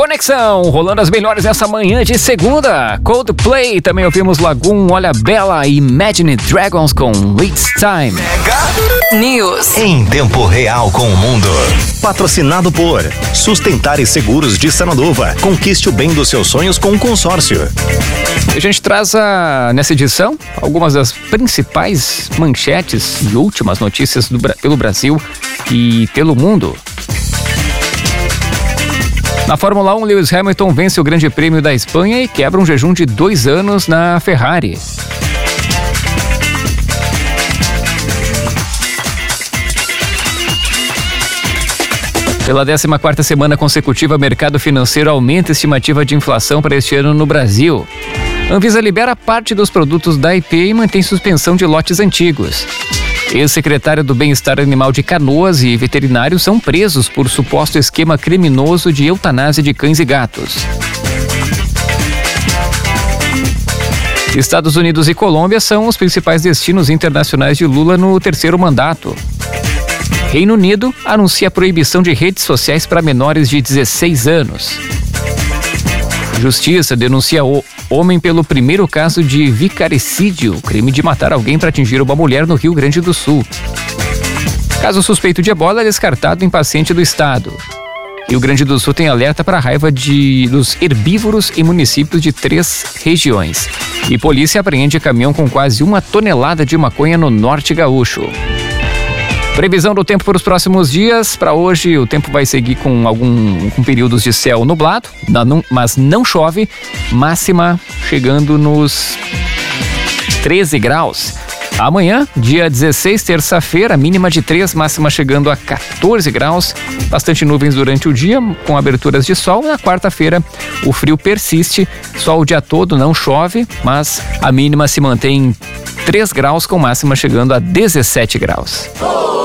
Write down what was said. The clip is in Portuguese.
Conexão, rolando as melhores nessa manhã de segunda. Coldplay, também ouvimos Lagoon, Olha Bela e Imagine Dragons com It's Time. News em tempo real com o mundo. Patrocinado por Sustentar e Seguros de Sananduva. Conquiste o bem dos seus sonhos com um consórcio. A gente traz nessa edição algumas das principais manchetes e últimas notícias pelo Brasil e pelo mundo. Na Fórmula 1, Lewis Hamilton vence o Grande Prêmio da Espanha e quebra um jejum de 2 anos na Ferrari. Pela 14ª semana consecutiva, o mercado financeiro aumenta a estimativa de inflação para este ano no Brasil. Anvisa libera parte dos produtos da IP e mantém suspensão de lotes antigos. Ex-secretário do Bem-Estar Animal de Canoas e veterinários são presos por suposto esquema criminoso de eutanásia de cães e gatos. Estados Unidos e Colômbia são os principais destinos internacionais de Lula no 3º mandato. Reino Unido anuncia a proibição de redes sociais para menores de 16 anos. Justiça denuncia homem pelo primeiro caso de vicaricídio, crime de matar alguém para atingir uma mulher no Rio Grande do Sul. Caso suspeito de ebola é descartado em paciente do estado. Rio Grande do Sul tem alerta para a raiva dos herbívoros em municípios de 3 regiões. E polícia apreende caminhão com quase 1 tonelada de maconha no norte gaúcho. Previsão do tempo para os próximos dias. Para hoje, o tempo vai seguir com períodos de céu nublado, mas não chove. Máxima chegando nos 13 graus. Amanhã, dia 16, terça-feira, mínima de 3, máxima chegando a 14 graus. Bastante nuvens durante o dia, com aberturas de sol. Na quarta-feira, o frio persiste. Sol o dia todo, não chove, mas a mínima se mantém em 3 graus, com máxima chegando a 17 graus.